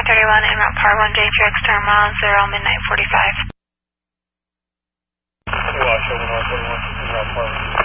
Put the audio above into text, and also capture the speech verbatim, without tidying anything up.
thirty-one en route par one J Q X turn mile zero midnight forty-five. Wash over one thirty-one en route par one.